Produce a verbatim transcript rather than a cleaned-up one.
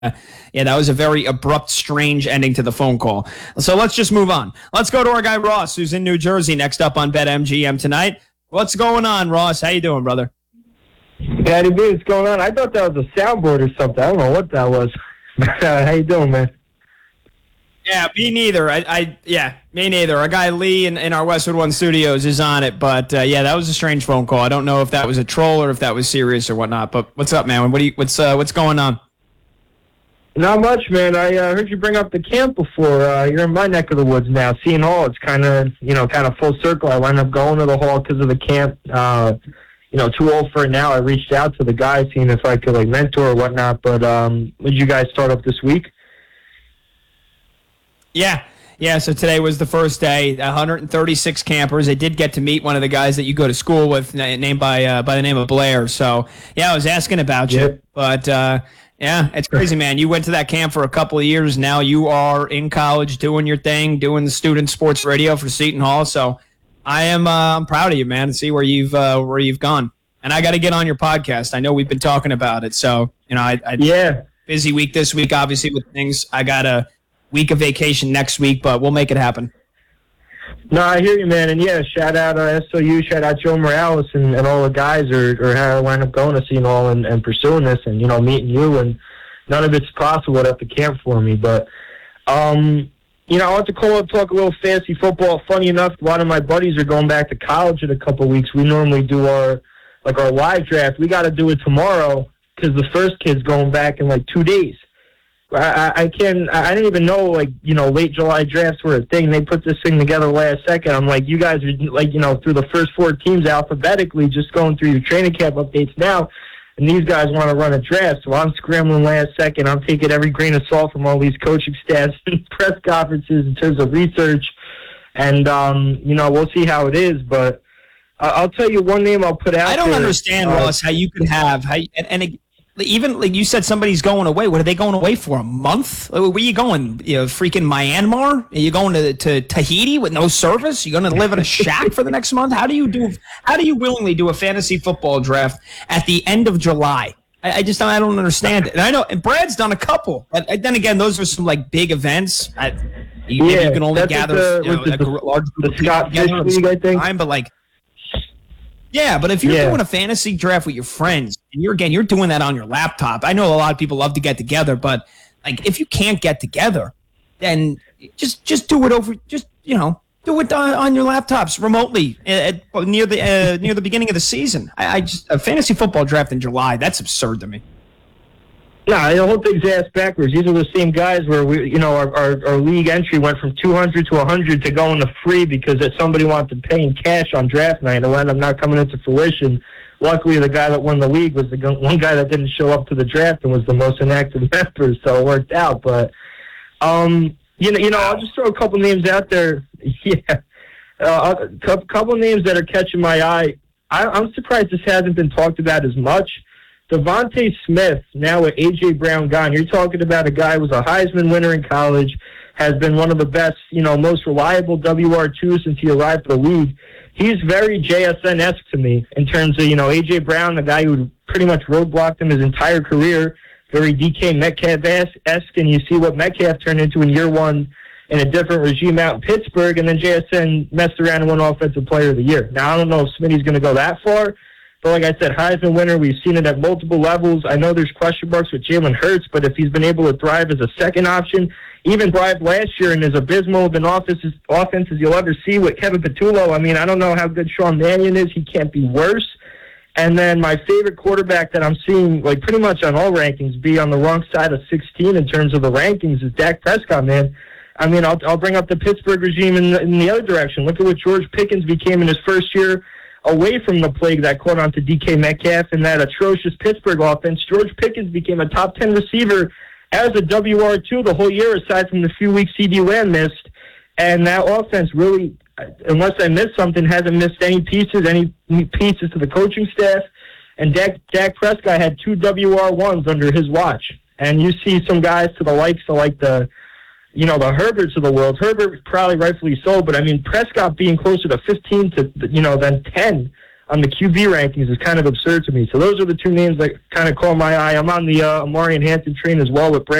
Yeah, that was a very abrupt, strange ending to the phone call. So let's just move on. Let's go to our guy Ross, who's in New Jersey, next up on BetMGM tonight. What's going on, Ross? How you doing, brother? Patty B, what's going on? I thought that was a soundboard or something. I don't know what that was. How you doing, man? Yeah, me neither. I, I yeah, me neither. Our guy Lee in, in our Westwood One Studios is on it, but uh, yeah, that was a strange phone call. I don't know if that was a troll or if that was serious or whatnot. But what's up, man? What do you? What's uh, what's going on? Not much, man. I uh, heard you bring up the camp before. Uh, you're in my neck of the woods now. Seton Hall, it's kind of, you know, kind of full circle. I wound up going to the Hall because of the camp. Uh, you know, too old for it now. I reached out to the guys, seeing if I could, like, mentor or whatnot. But um, did you guys start up this week? Yeah. Yeah, so today was the first day. one hundred thirty-six campers. I did get to meet one of the guys that you go to school with, named by uh, by the name of Blair. So, yeah, I was asking about Yep. you. But, uh, yeah, it's crazy, man. You went to that camp for a couple of years. Now you are in college doing your thing, doing the student sports radio for Seton Hall. So I am uh, I'm proud of you, man, to see where you've uh, where you've gone. And I got to get on your podcast. I know we've been talking about it. So, you know, I, I Yeah. busy week this week, obviously, with things. I got a week of vacation next week, but we'll make it happen. No, I hear you, man. And, yeah, shout out uh, S O U, shout out Joe Morales and, and all the guys or, or how I wound up going to Seton Hall and, and pursuing this and, you know, meeting you. And none of it's possible at the camp for me. But, um, you know, I want to call up, talk a little fantasy football. Funny enough, a lot of my buddies are going back to college in a couple of weeks. We normally do our, like, our live draft. We got to do it tomorrow because the first kid's going back in, like, two days. I, I can I didn't even know, like, you know, late July drafts were a thing. They put this thing together last second. I'm like, you guys are, like, you know, through the first four teams alphabetically, just going through your training camp updates now, and these guys want to run a draft. So I'm scrambling last second. I'm taking every grain of salt from all these coaching staffs and press conferences in terms of research. And, um, you know, we'll see how it is. But uh, I'll tell you one name I'll put out I don't there. understand, uh, Ross, how you could have how, and, and it, even like you said, somebody's going away. What are they going away for? A month? Where are you going? You know, freaking Myanmar? Are you going to, to Tahiti with no service? You're going to live in a shack for the next month? How do you do? How do you willingly do a fantasy football draft at the end of July? I, I just I don't understand it. And I know, and Brad's done a couple. But then again, those are some like big events. I, you, Yeah, you can only that's gather the- you know, with the- a large group the of people Scott together at the Fish League, I same think. time, but like. Yeah, but if you're Yeah. doing a fantasy draft with your friends, and you're again, you're doing that on your laptop. I know a lot of people love to get together, but like if you can't get together, then just just do it over. Just you know, do it on, on your laptops remotely at, at, near the uh, near the beginning of the season. I, I just a fantasy football draft in July. That's absurd to me. No, the whole thing's ass backwards. These are the same guys where we, you know, our, our, our league entry went from two hundred to one hundred to going to free because if somebody wanted to pay in cash on draft night. It wound up not coming into fruition. Luckily, the guy that won the league was the gu- one guy that didn't show up to the draft and was the most inactive member, so it worked out. But, um, you know, you know, I'll just throw a couple names out there. Yeah, uh, a couple, couple names that are catching my eye. I, I'm surprised this hasn't been talked about as much. Devontae Smith, now with A J. Brown gone. You're talking about a guy who was a Heisman winner in college, has been one of the best, you know, most reliable W R twos since he arrived to the league. He's very J S N-esque to me in terms of, you know, A J. Brown, the guy who pretty much roadblocked him his entire career, very D K Metcalf-esque, and you see what Metcalf turned into in year one in a different regime out in Pittsburgh, and then J S N messed around and won Offensive Player of the Year. Now, I don't know if Smitty's going to go that far, but like I said, Heisman winner, we've seen it at multiple levels. I know there's question marks with Jalen Hurts, but if he's been able to thrive as a second option, even thrived last year and as abysmal of an offense, offense as you'll ever see with Kevin Patullo, I mean, I don't know how good Sean Mannion is. He can't be worse. And then my favorite quarterback that I'm seeing, like pretty much on all rankings, be on the wrong side of sixteen in terms of the rankings is Dak Prescott, man. I mean, I'll, I'll bring up the Pittsburgh regime in the, in the other direction. Look at what George Pickens became in his first year away from the plague that caught on to D K Metcalf and that atrocious Pittsburgh offense. George Pickens became a top ten receiver as a W R two the whole year, aside from the few weeks C D Lamb missed. And that offense really, unless I missed something, hasn't missed any pieces, any pieces to the coaching staff. And Dak, Dak Prescott had two W R ones under his watch. And you see some guys to the likes of like the, you know, the Herberts of the world. Herbert probably rightfully so, but I mean Prescott being closer to fifteen to, you know, than ten on the Q B rankings is kind of absurd to me. So those are the two names that kind of caught my eye. I'm on the uh, Amarian Hampton train as well with Brad.